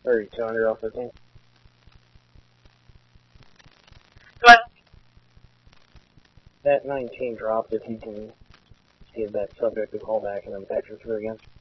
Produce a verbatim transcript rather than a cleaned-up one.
thirty-two hundred off fifteen. Go ahead. That nineteen dropped if you can see if that subject to call back and then patch her through again.